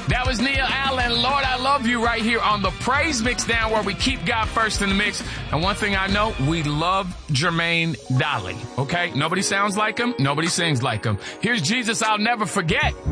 That was Nia Allen, Lord, I Love You, right here on the Praise Mix Down, where we keep God first in the mix. And one thing I know, we love Jermaine Dolly, okay? Nobody sounds like him. Nobody sings like him. Here's Jesus I'll Never Forget.